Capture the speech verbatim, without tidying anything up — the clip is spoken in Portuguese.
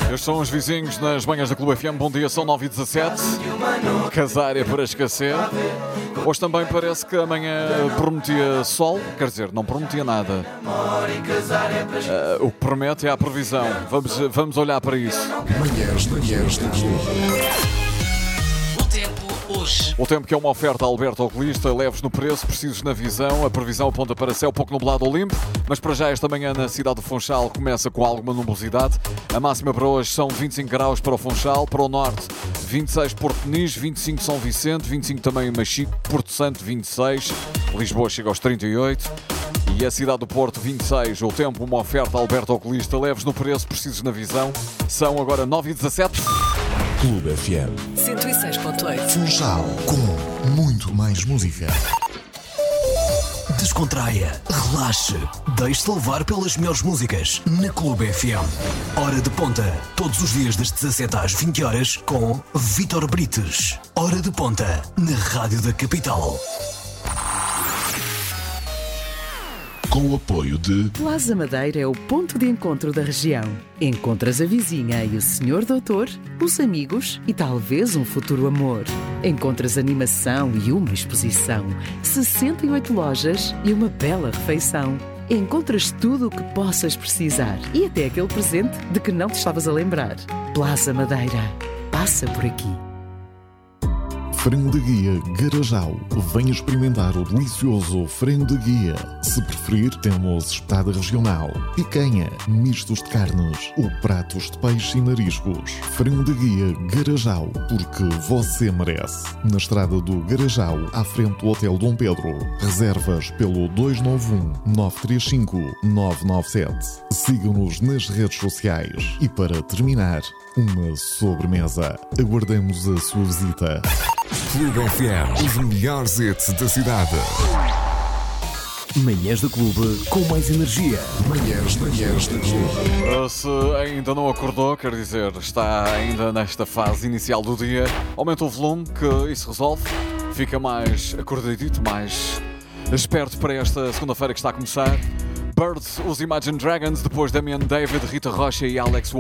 Estes são os vizinhos nas manhãs da Clube F M. Bom dia, são nove e dezassete. Casar é para esquecer. Hoje também parece que amanhã prometia sol. Quer dizer, não prometia nada. Uh, o que promete é a previsão. Vamos, vamos olhar para isso. Manhãs, manhãs da Clube. Hoje. O tempo que é uma oferta a Alberto Oculista, leves no preço, precisos na visão. A previsão aponta para céu pouco nublado ou limpo, mas para já esta manhã na cidade do Funchal começa com alguma nubosidade. A máxima para hoje são vinte e cinco graus para o Funchal, para o norte vinte e seis Porto Nis, vinte e cinco São Vicente, vinte e cinco também Machico, Porto Santo vinte e seis, Lisboa chega aos trinta e oito. E a cidade do Porto, vinte e seis. O tempo, uma oferta a Alberto Oculista, leves no preço, precisos na visão. São agora nove e dezassete. Clube F M. cento e seis ponto oito. Funchal, com muito mais música. Descontraia, relaxe, deixe-se levar pelas melhores músicas na Clube F M. Hora de ponta, todos os dias das dezassete às vinte horas com Vítor Brites. Hora de ponta, na Rádio da Capital. Com o apoio de Plaza Madeira é o ponto de encontro da região. Encontras a vizinha e o senhor doutor, os amigos e talvez um futuro amor. Encontras animação e uma exposição, sessenta e oito lojas e uma bela refeição. Encontras tudo o que possas precisar e até aquele presente de que não te estavas a lembrar. Plaza Madeira. Passa por aqui. Frango de Guia Garajal. Venha experimentar o delicioso frango de guia. Se preferir, temos espetada regional, picanha, mistos de carnes ou pratos de peixe e mariscos. Frango de Guia Garajal, porque você merece. Na estrada do Garajal, à frente do Hotel Dom Pedro. Reservas pelo dois nove um, nove três cinco, nove nove sete. Sigam-nos nas redes sociais. E para terminar, uma sobremesa. Aguardamos a sua visita. Clube F M, os melhores hits da cidade. Manhãs do Clube com mais energia. Manhãs, manhãs da Clube. Se ainda não acordou, quer dizer, está ainda nesta fase inicial do dia, aumenta o volume que isso resolve, fica mais acordadito, mais esperto para esta segunda-feira que está a começar. Birds, os Imagine Dragons, depois Damian David, Rita Rocha e Alex